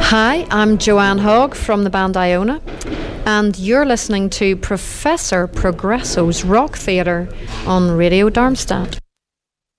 Hi, I'm Joanne Hogg from the band Iona, and you're listening to Professor Progresso's Rock Theatre on Radio Darmstadt.